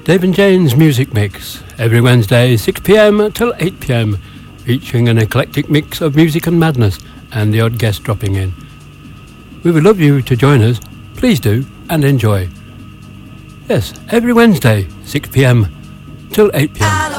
Dave and Jane's Music Mix, every Wednesday 6pm till 8pm, featuring an eclectic mix of music and madness and the odd guest dropping in. We would love you to join us. Please do and enjoy. Yes, every Wednesday 6pm till 8pm.